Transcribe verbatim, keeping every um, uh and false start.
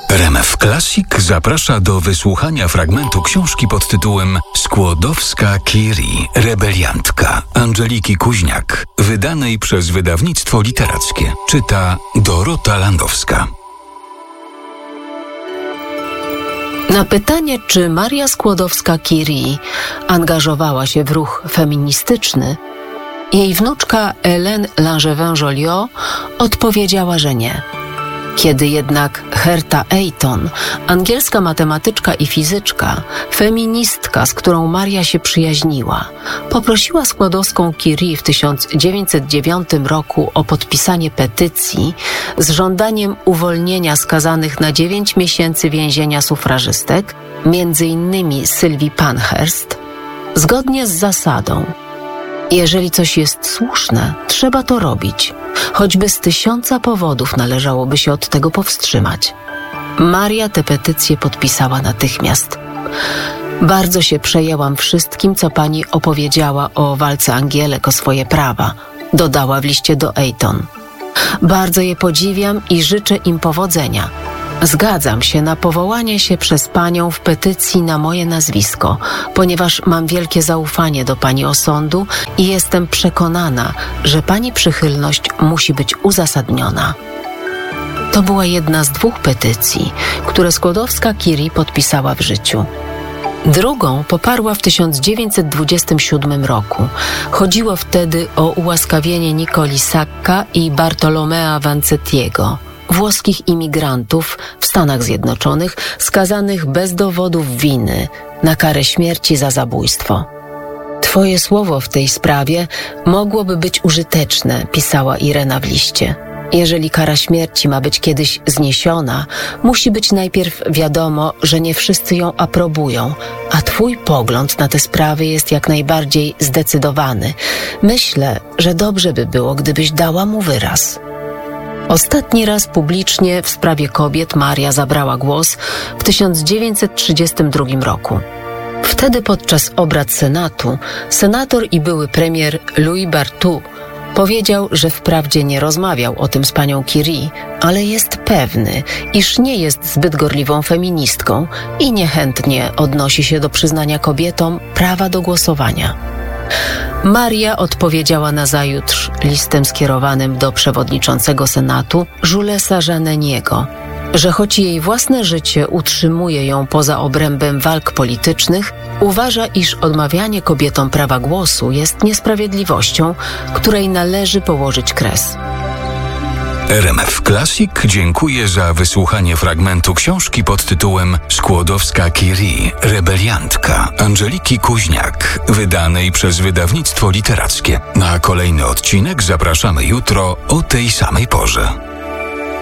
R M F Classic zaprasza do wysłuchania fragmentu książki pod tytułem Skłodowska-Curie, rebeliantka Angeliki Kuźniak, wydanej przez wydawnictwo literackie. Czyta Dorota Landowska. Na pytanie, czy Maria Skłodowska-Curie angażowała się w ruch feministyczny, jej wnuczka Hélène Langevin-Joliot odpowiedziała, że nie. Kiedy jednak Herta Eyton, angielska matematyczka i fizyczka, feministka, z którą Maria się przyjaźniła, poprosiła Skłodowską-Curie w tysiąc dziewięćset dziewiątym roku o podpisanie petycji z żądaniem uwolnienia skazanych na dziewięć miesięcy więzienia sufrażystek, między innymi Sylwii Pankhurst, zgodnie z zasadą: jeżeli coś jest słuszne, trzeba to robić. Choćby z tysiąca powodów należałoby się od tego powstrzymać. Maria tę petycję podpisała natychmiast. Bardzo się przejęłam wszystkim, co pani opowiedziała o walce Angielek o swoje prawa, dodała w liście do Eyton. Bardzo je podziwiam i życzę im powodzenia. Zgadzam się na powołanie się przez panią w petycji na moje nazwisko, ponieważ mam wielkie zaufanie do pani osądu i jestem przekonana, że pani przychylność musi być uzasadniona. To była jedna z dwóch petycji, które Skłodowska-Curie podpisała w życiu. Drugą poparła w tysiąc dziewięćset dwudziestym siódmym roku. Chodziło wtedy o ułaskawienie Nicoli Sacca i Bartolomea Vanzettiego, włoskich imigrantów w Stanach Zjednoczonych skazanych bez dowodów winy na karę śmierci za zabójstwo. Twoje słowo w tej sprawie mogłoby być użyteczne, pisała Irena w liście. Jeżeli kara śmierci ma być kiedyś zniesiona, musi być najpierw wiadomo, że nie wszyscy ją aprobują, a twój pogląd na te sprawy jest jak najbardziej zdecydowany. Myślę, że dobrze by było, gdybyś dała mu wyraz. Ostatni raz publicznie w sprawie kobiet Maria zabrała głos w tysiąc dziewięćset trzydziestym drugim roku. Wtedy podczas obrad Senatu senator i były premier Louis Barthou powiedział, że wprawdzie nie rozmawiał o tym z panią Curie, ale jest pewny, iż nie jest zbyt gorliwą feministką i niechętnie odnosi się do przyznania kobietom prawa do głosowania. Maria odpowiedziała nazajutrz listem skierowanym do przewodniczącego Senatu Julesa Janeniego, że choć jej własne życie utrzymuje ją poza obrębem walk politycznych, uważa, iż odmawianie kobietom prawa głosu jest niesprawiedliwością, której należy położyć kres. R M F Classic dziękuję za wysłuchanie fragmentu książki pod tytułem Skłodowska-Curie, rebeliantka Angeliki Kuźniak, wydanej przez wydawnictwo literackie. Na kolejny odcinek zapraszamy jutro o tej samej porze.